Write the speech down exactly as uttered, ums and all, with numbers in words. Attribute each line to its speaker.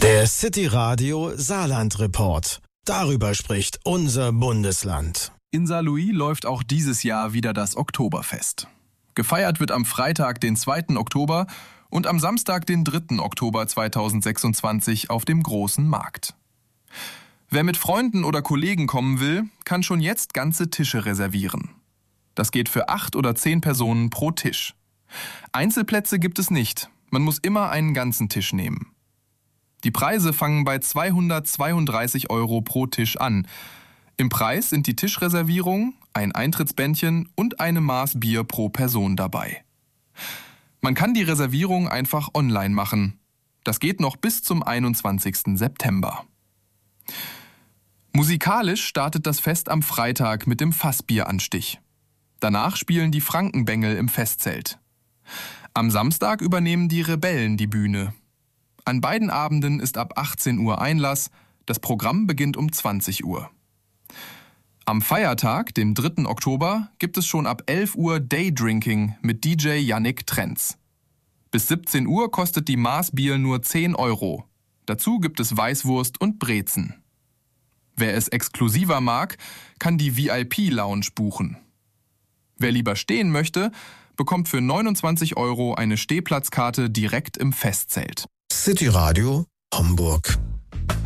Speaker 1: Der City Radio Saarland Report. Darüber spricht unser Bundesland.
Speaker 2: In Saarlouis läuft auch dieses Jahr wieder das Oktoberfest. Gefeiert wird am Freitag, den zweiten Oktober und am Samstag, den dritten Oktober zweitausendsechsundzwanzig auf dem Großen Markt. Wer mit Freunden oder Kollegen kommen will, kann schon jetzt ganze Tische reservieren. Das geht für acht oder zehn Personen pro Tisch. Einzelplätze gibt es nicht. Man muss immer einen ganzen Tisch nehmen. Die Preise fangen bei zweihundertzweiunddreißig Euro pro Tisch an. Im Preis sind die Tischreservierung, ein Eintrittsbändchen und eine Maß Bier pro Person dabei. Man kann die Reservierung einfach online machen. Das geht noch bis zum einundzwanzigsten September. Musikalisch startet das Fest am Freitag mit dem Fassbieranstich. Danach spielen die Frankenbengel im Festzelt. Am Samstag übernehmen die Rebellen die Bühne. An beiden Abenden ist ab achtzehn Uhr Einlass, das Programm beginnt um zwanzig Uhr. Am Feiertag, dem dritten Oktober, gibt es schon ab elf Uhr Daydrinking mit D J Yannick Trenz. Bis siebzehn Uhr kostet die Maß Bier nur zehn Euro. Dazu gibt es Weißwurst und Brezen. Wer es exklusiver mag, kann die V I P-Lounge buchen. Wer lieber stehen möchte, bekommt für neunundzwanzig Euro eine Stehplatzkarte direkt im Festzelt.
Speaker 1: City Radio Homburg.